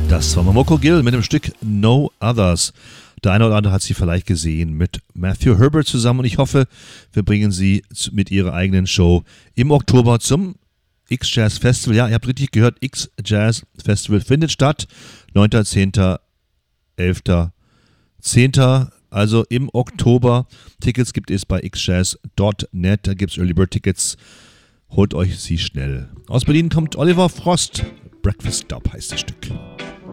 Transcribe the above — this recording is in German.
Das war Momoko Gill mit dem Stück No Others. Der eine oder andere hat sie vielleicht gesehen mit Matthew Herbert zusammen und ich hoffe, wir bringen sie mit ihrer eigenen Show im Oktober zum X-Jazz Festival. Ja, ihr habt richtig gehört, X-Jazz Festival findet statt. 9., 10., 11., 10., also im Oktober. Tickets gibt es bei xjazz.net, da gibt es Early Bird Tickets. Holt euch sie schnell. Aus Berlin kommt Oliver Frost. Breakfast Dub heißt das Stück.